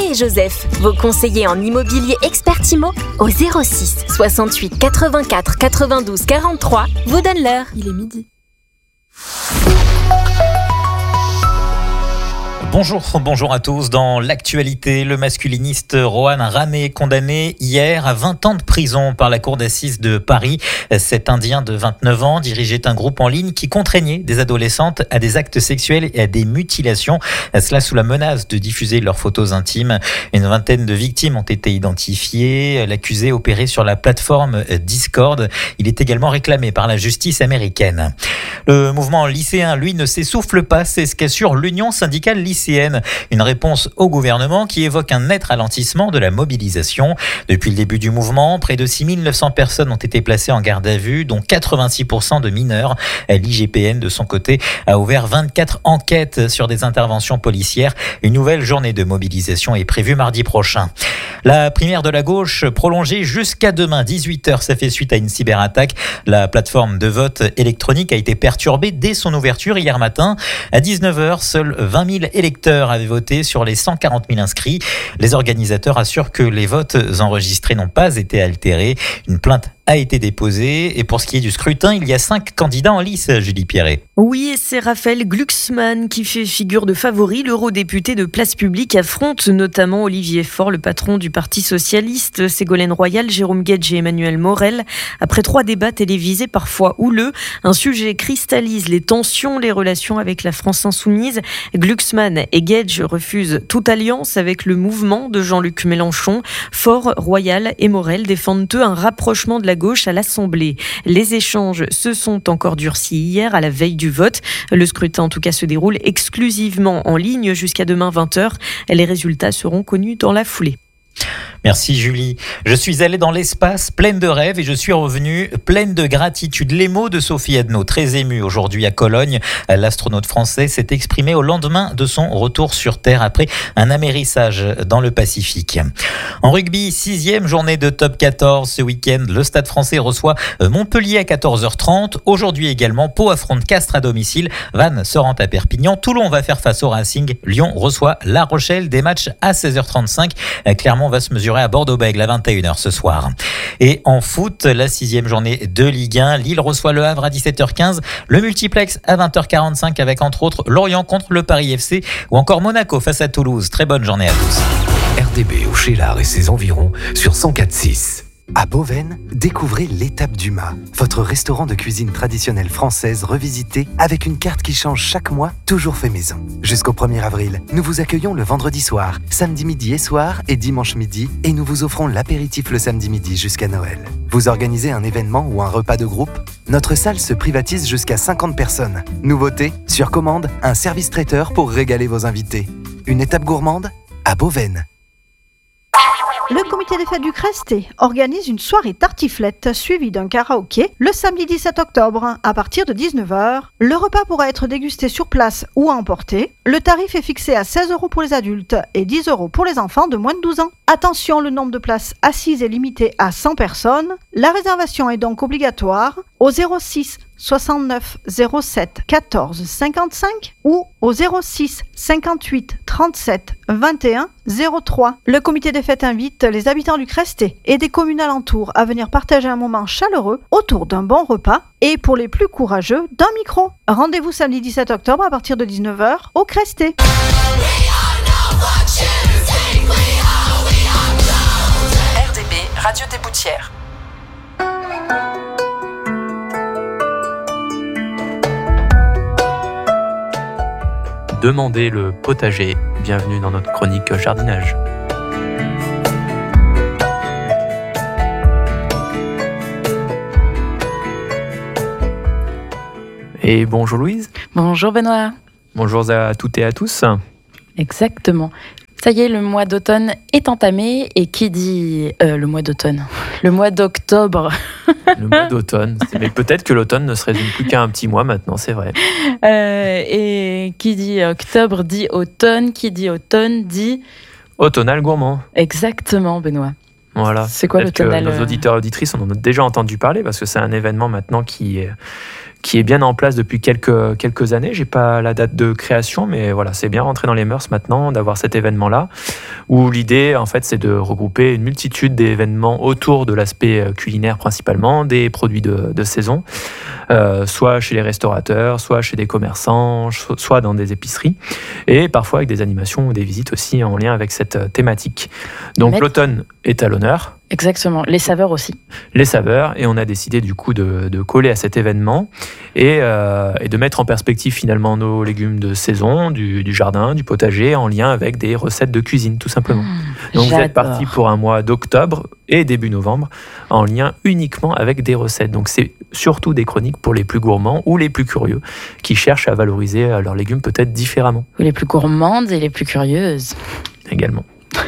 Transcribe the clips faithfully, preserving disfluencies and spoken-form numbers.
et Joseph, vos conseillers en immobilier expert Imo, au zéro six soixante-huit quatre-vingt-quatre quatre-vingt-douze quarante-trois, vous donnent l'heure. Il est midi. Bonjour, bonjour à tous. Dans l'actualité, le masculiniste Rohan Ramé, condamné hier à vingt ans de prison par la cour d'assises de Paris. Cet Indien de vingt-neuf ans dirigeait un groupe en ligne qui contraignait des adolescentes à des actes sexuels et à des mutilations. Cela sous la menace de diffuser leurs photos intimes. Une vingtaine de victimes ont été identifiées. L'accusé opérait sur la plateforme Discord. Il est également réclamé par la justice américaine. Le mouvement lycéen, lui, ne s'essouffle pas. C'est ce qu'assure l'Union syndicale lycéenne. Une réponse au gouvernement qui évoque un net ralentissement de la mobilisation. Depuis le début du mouvement, près de six mille neuf cents personnes ont été placées en garde à vue, dont quatre-vingt-six pour cent de mineurs. L'I G P N, de son côté, a ouvert vingt-quatre enquêtes sur des interventions policières. Une nouvelle journée de mobilisation est prévue mardi prochain. La primaire de la gauche prolongée jusqu'à demain, dix-huit heures. Ça fait suite à une cyberattaque. La plateforme de vote électronique a été perturbée dès son ouverture hier matin. À dix-neuf heures, seuls vingt mille électeurs avaient voté sur les cent quarante mille inscrits. Les organisateurs assurent que les votes enregistrés n'ont pas été altérés. Une plainte a été déposée. Et pour ce qui est du scrutin, il y a cinq candidats en lice, Julie Pierret. Oui, et c'est Raphaël Glucksmann qui fait figure de favori. L'eurodéputé de Place Publique affronte notamment Olivier Faure, le patron du Parti Socialiste, Ségolène Royal, Jérôme Guedj et Emmanuel Morel. Après trois débats télévisés parfois houleux, un sujet cristallise les tensions, les relations avec la France insoumise. Glucksmann et Guedj refusent toute alliance avec le mouvement de Jean-Luc Mélenchon. Faure, Royal et Morel défendent eux un rapprochement de la gauche à l'Assemblée. Les échanges se sont encore durcis hier à la veille du vote. Le scrutin en tout cas se déroule exclusivement en ligne jusqu'à demain vingt heures. Les résultats seront connus dans la foulée. Merci Julie. Je suis allée dans l'espace pleine de rêves et je suis revenue pleine de gratitude. Les mots de Sophie Adno, très émue aujourd'hui à Cologne. L'astronaute français s'est exprimé au lendemain de son retour sur Terre après un amérissage dans le Pacifique. En rugby, sixième journée de top quatorze ce week-end. Le Stade français reçoit Montpellier à quatorze heures trente. Aujourd'hui également, Pau affronte Castres à domicile. Vannes se rend à Perpignan. Toulon va faire face au Racing. Lyon reçoit La Rochelle. Des matchs à seize heures trente-cinq. Clermont va se mesurer à Bordeaux-Bègles à vingt et une heures ce soir. Et en foot, la sixième journée de Ligue un, Lille reçoit Le Havre à dix-sept heures quinze, le multiplex à vingt heures quarante-cinq avec entre autres Lorient contre le Paris F C ou encore Monaco face à Toulouse. Très bonne journée à tous. R D B au Cheylard et ses environs sur cent quatre virgule six. À Beauvesne, découvrez l'étape du mât, votre restaurant de cuisine traditionnelle française revisité avec une carte qui change chaque mois, toujours fait maison. Jusqu'au premier avril, nous vous accueillons le vendredi soir, samedi midi et soir et dimanche midi et nous vous offrons l'apéritif le samedi midi jusqu'à Noël. Vous organisez un événement ou un repas de groupe ? Notre salle se privatise jusqu'à cinquante personnes. Nouveauté, sur commande, un service traiteur pour régaler vos invités. Une étape gourmande ? À Beauvesne. Le comité des fêtes du Cresté organise une soirée tartiflette suivie d'un karaoké le samedi dix-sept octobre à partir de dix-neuf heures. Le repas pourra être dégusté sur place ou à emporter. Le tarif est fixé à seize euros pour les adultes et dix euros pour les enfants de moins de douze ans. Attention, le nombre de places assises est limité à cent personnes. La réservation est donc obligatoire au zéro six soixante-neuf zéro sept quatorze cinquante-cinq ou au zéro six cinquante-huit trente-sept vingt et un zéro trois. Le comité des fêtes invite les habitants du Cresté et des communes alentours à venir partager un moment chaleureux autour d'un bon repas et pour les plus courageux, d'un micro. Rendez-vous samedi dix-sept octobre à partir de dix-neuf heures au Cresté. R D B, Radio des Boutières. Demandez le potager. Bienvenue dans notre chronique jardinage. Et bonjour Louise. Bonjour Benoît. Bonjour à toutes et à tous. Exactement. Ça y est, le mois d'automne est entamé. Et qui dit euh, le mois d'automne Le mois d'octobre. Le mois d'automne. Mais peut-être que l'automne ne se résume plus qu'à un petit mois maintenant, c'est vrai. Euh, et qui dit octobre dit automne. Qui dit automne dit... Automnal gourmand. Exactement, Benoît. Voilà. C'est quoi l'automnal ? Nos auditeurs et auditrices en ont déjà entendu parler parce que c'est un événement maintenant qui est... qui est bien en place depuis quelques, quelques années. Je n'ai pas la date de création, mais voilà, c'est bien rentré dans les mœurs maintenant d'avoir cet événement-là, où l'idée, en fait, c'est de regrouper une multitude d'événements autour de l'aspect culinaire principalement, des produits de, de saison, euh, soit chez les restaurateurs, soit chez des commerçants, soit dans des épiceries, et parfois avec des animations ou des visites aussi en lien avec cette thématique. Donc Maître. L'automne est à l'honneur. Exactement, les saveurs aussi. Les saveurs, et on a décidé du coup de, de coller à cet événement et, euh, et de mettre en perspective finalement nos légumes de saison, du, du jardin, du potager, en lien avec des recettes de cuisine tout simplement. Mmh, Donc j'adore. Vous êtes parti pour un mois d'octobre et début novembre en lien uniquement avec des recettes. Donc c'est surtout des chroniques pour les plus gourmands ou les plus curieux qui cherchent à valoriser leurs légumes peut-être différemment. Ou les plus gourmandes et les plus curieuses. Également.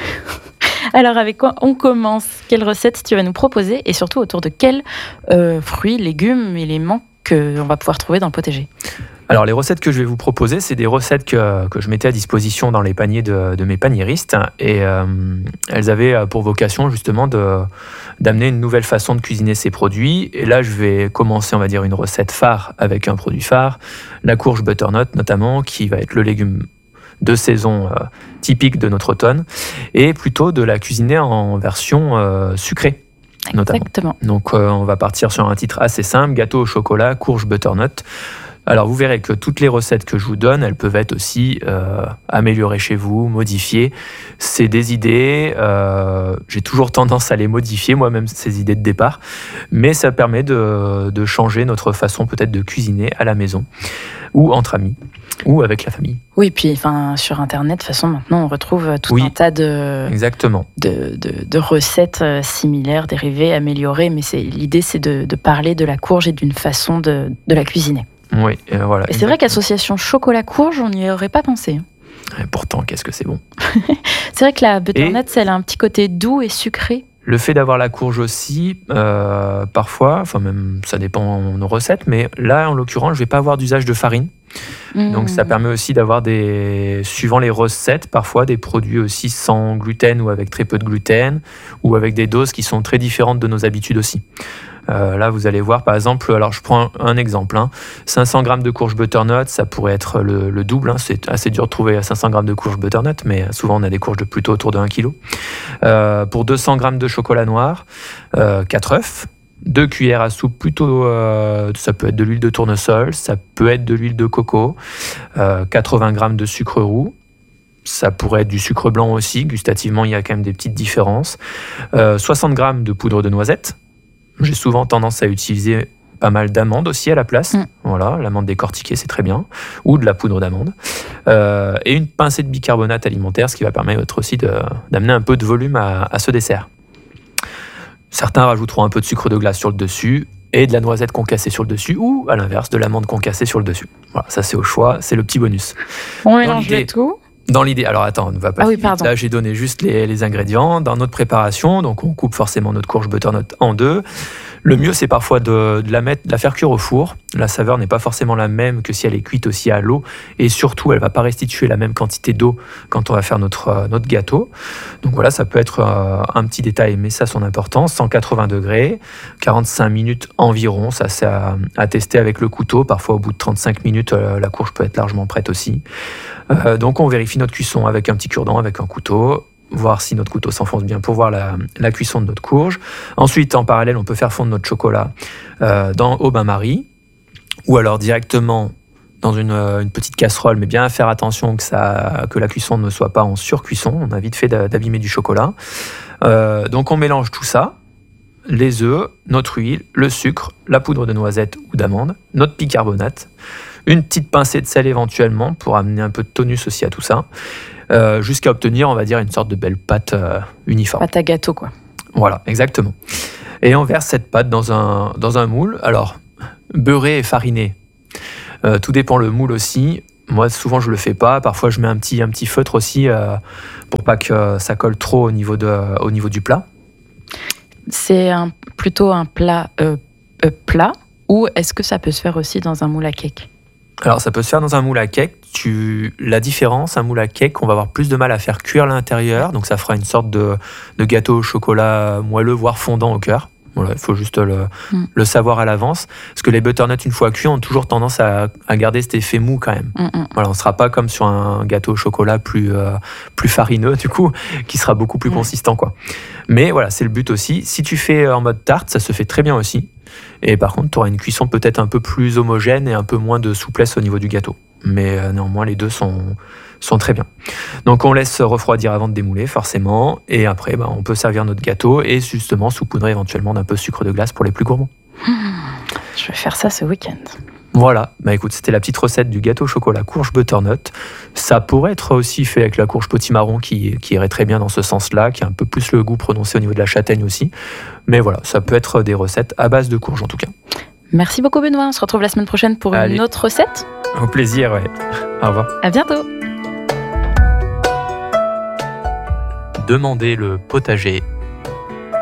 Alors, avec quoi on commence? Quelle recette tu vas nous proposer? Et surtout, autour de quels euh, fruits, légumes, éléments qu'on va pouvoir trouver dans le potager? Alors, les recettes que je vais vous proposer, c'est des recettes que, que je mettais à disposition dans les paniers de, de mes paniéristes. Et euh, elles avaient pour vocation, justement, de, d'amener une nouvelle façon de cuisiner ces produits. Et là, je vais commencer, on va dire, une recette phare avec un produit phare. La courge butternut, notamment, qui va être le légume de saison euh, typique de notre automne, et plutôt de la cuisiner en version euh, sucrée, notamment. Exactement. Donc euh, on va partir sur un titre assez simple, gâteau au chocolat, courge butternut. Alors vous verrez que toutes les recettes que je vous donne, elles peuvent être aussi euh, améliorées chez vous, modifiées. C'est des idées, euh, j'ai toujours tendance à les modifier, moi-même, ces idées de départ, mais ça permet de, de changer notre façon peut-être de cuisiner à la maison, ou entre amis, ou avec la famille. Oui, puis enfin, sur Internet, de toute façon, maintenant, on retrouve tout oui, un tas de, exactement. de, de, de recettes similaires, dérivées, améliorées, mais c'est, l'idée, c'est de, de parler de la courge et d'une façon de, de la cuisiner. Oui, euh, voilà. Et c'est vrai qu'association chocolat-courge, on n'y aurait pas pensé. Et pourtant, qu'est-ce que c'est bon. C'est vrai que la butternut, elle a un petit côté doux et sucré. Le fait d'avoir la courge aussi, euh, parfois, enfin même ça dépend de nos recettes, mais là, en l'occurrence, je ne vais pas avoir d'usage de farine. Mmh. Donc ça permet aussi d'avoir des, suivant les recettes, parfois des produits aussi sans gluten ou avec très peu de gluten, ou avec des doses qui sont très différentes de nos habitudes aussi. Euh, là, vous allez voir, par exemple, alors je prends un, un exemple, hein, cinq cents grammes de courge butternut, ça pourrait être le, le double, hein, c'est assez dur de trouver cinq cents grammes de courge butternut, mais souvent on a des courges de plutôt autour de un kilo. Euh, pour deux cents grammes de chocolat noir, euh, quatre œufs, deux cuillères à soupe plutôt, euh, ça peut être de l'huile de tournesol, ça peut être de l'huile de coco, euh, quatre-vingts grammes de sucre roux, ça pourrait être du sucre blanc aussi, gustativement il y a quand même des petites différences, euh, soixante grammes de poudre de noisette. J'ai souvent tendance à utiliser pas mal d'amandes aussi à la place. Mmh. Voilà, l'amande décortiquée, c'est très bien. Ou de la poudre d'amande. Euh, et une pincée de bicarbonate alimentaire, ce qui va permettre aussi de, d'amener un peu de volume à, à ce dessert. Certains rajouteront un peu de sucre de glace sur le dessus et de la noisette concassée sur le dessus, ou à l'inverse, de l'amande concassée sur le dessus. Voilà, ça c'est au choix, c'est le petit bonus. On mélange le tout. Dans l'idée, alors attends, on ne va pas. Ah oui, vite. pardon. Là, j'ai donné juste les, les ingrédients. Dans notre préparation, donc on coupe forcément notre courge butternut en deux. Le mieux, c'est parfois de, de, la mettre, de la faire cuire au four. La saveur n'est pas forcément la même que si elle est cuite aussi à l'eau. Et surtout, elle ne va pas restituer la même quantité d'eau quand on va faire notre, notre gâteau. Donc voilà, ça peut être euh, un petit détail, mais ça a son importance. cent quatre-vingts degrés, quarante-cinq minutes environ. Ça, c'est à, à tester avec le couteau. Parfois, au bout de trente-cinq minutes, euh, la courge peut être largement prête aussi. Euh, donc, on vérifie notre cuisson avec un petit cure-dent, avec un couteau. Voir si notre couteau s'enfonce bien pour voir la, la cuisson de notre courge. Ensuite, en parallèle, on peut faire fondre notre chocolat euh, dans, au bain-marie, ou alors directement dans une, une petite casserole, mais bien faire attention que, ça, que la cuisson ne soit pas en surcuisson. On a vite fait d'abîmer du chocolat. Euh, donc on mélange tout ça, les œufs, notre huile, le sucre, la poudre de noisette ou d'amande, notre bicarbonate, une petite pincée de sel éventuellement pour amener un peu de tonus aussi à tout ça. Euh, jusqu'à obtenir, on va dire, une sorte de belle pâte euh, uniforme. Pâte à gâteau, quoi. Voilà, exactement. Et on verse cette pâte dans un, dans un moule. Alors, beurré et fariné, euh, tout dépend le moule aussi. Moi, souvent, je le fais pas. Parfois, je mets un petit, un petit feutre aussi euh, pour pas que ça colle trop au niveau, de, au niveau du plat. C'est un, plutôt un plat euh, euh, plat, ou est-ce que ça peut se faire aussi dans un moule à cake ? Alors, ça peut se faire dans un moule à cake. Tu... La différence, un moule à cake, on va avoir plus de mal à faire cuire l'intérieur. Donc, ça fera une sorte de, de gâteau au chocolat moelleux, voire fondant au cœur. Voilà, il faut juste le, Mm. le savoir à l'avance. Parce que les butternuts, une fois cuits, ont toujours tendance à, à garder cet effet mou quand même. Mm, mm. Voilà, on ne sera pas comme sur un gâteau au chocolat plus, euh, plus farineux, du coup, qui sera beaucoup plus Ouais. consistant, quoi. Mais voilà, c'est le but aussi. Si tu fais en mode tarte, ça se fait très bien aussi. Et par contre, tu auras une cuisson peut-être un peu plus homogène et un peu moins de souplesse au niveau du gâteau. Mais euh, néanmoins, les deux sont, sont très bien. Donc on laisse refroidir avant de démouler, forcément. Et après, bah, on peut servir notre gâteau et justement saupoudrer éventuellement d'un peu de sucre de glace pour les plus gourmands. Je vais faire ça ce week-end. Voilà, bah écoute, c'était la petite recette du gâteau au chocolat courge butternut. Ça pourrait être aussi fait avec la courge potimarron qui, qui irait très bien dans ce sens-là, qui a un peu plus le goût prononcé au niveau de la châtaigne aussi. Mais voilà, ça peut être des recettes à base de courge en tout cas. Merci beaucoup Benoît, on se retrouve la semaine prochaine pour Allez. une autre recette. Au plaisir, ouais. Au revoir. À bientôt. Demandez le potager